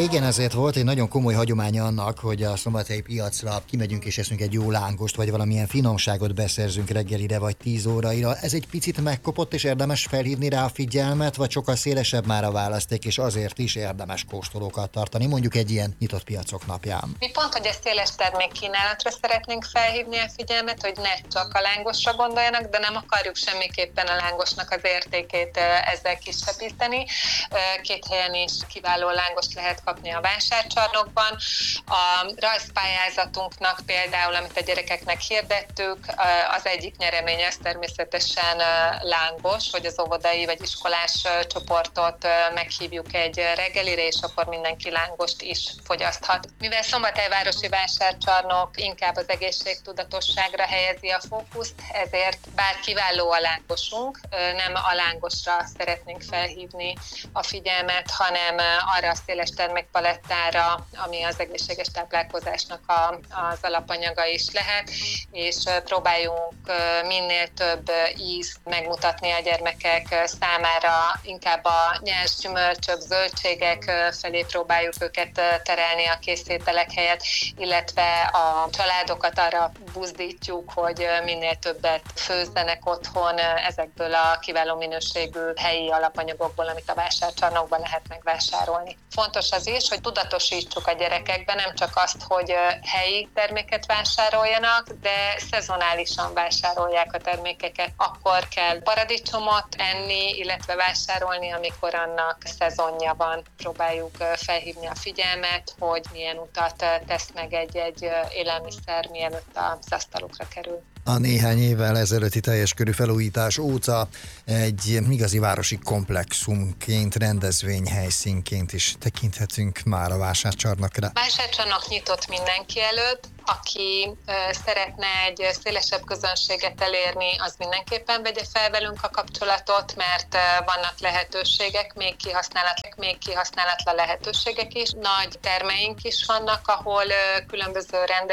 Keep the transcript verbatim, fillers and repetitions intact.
Régen azért volt egy nagyon komoly hagyománya annak, hogy a szombathelyi piacra kimegyünk és eszünk egy jó lángost, vagy valamilyen finomságot beszerzünk reggelire vagy tíz óraira. Ez egy picit megkopott, és érdemes felhívni rá a figyelmet, vagy sokkal szélesebb már a választék, és azért is érdemes kóstolókat tartani, mondjuk egy ilyen nyitott piacok napján. Mi pont, hogy a széles termékkínálatra szeretnénk felhívni a figyelmet, hogy ne csak a lángosra gondoljanak, de nem akarjuk semmiképpen a lángosnak az értékét ezzel kisebbíteni. Két helyen is kiváló lángost lehet kapni a vásárcsarnokban. A rajzpályázatunknak például, amit a gyerekeknek hirdettük, az egyik nyeremény az természetesen lángos, hogy az óvodai vagy iskolás csoportot meghívjuk egy reggelire, és akkor mindenki lángost is fogyaszthat. Mivel Szombathely városi vásárcsarnok inkább az egészségtudatosságra helyezi a fókuszt, ezért bár kiváló a lángosunk, nem a lángosra szeretnénk felhívni a figyelmet, hanem arra a széles termékpalettára, ami az egészséges táplálkozásnak a, az alapanyaga is lehet, és próbáljunk minél több ízt megmutatni a gyermekek számára, inkább a nyers gyümölcsök, zöldségek felé próbáljuk őket terelni a készételek helyett, illetve a családokat arra buzdítjuk, hogy minél többet főzzenek otthon ezekből a kiváló minőségű helyi alapanyagokból, amit a vásárcsarnokban lehet megvásárolni. Fontos az is, hogy tudatosítsuk a gyerekekben nem csak azt, hogy helyi terméket vásároljanak, de szezonálisan vásárolják a termékeket. Akkor kell paradicsomot enni, illetve vásárolni, amikor annak szezonja van. Próbáljuk felhívni a figyelmet, hogy milyen utat tesz meg egy-egy élelmiszer, mielőtt az asztalukra kerül. A néhány évvel ezelőtti teljes körű felújítás óta egy igazi városi komplexumként, rendezvényhelyszínként is tekinthetünk már a vásárcsarnokra. Vásárcsarnok nyitott mindenki előtt, aki uh, szeretne egy szélesebb közönséget elérni, az mindenképpen vegye fel velünk a kapcsolatot, mert uh, vannak lehetőségek, még kihasználatlan, még kihasználatlan lehetőségek is. Nagy termeink is vannak, ahol uh, különböző rendezvények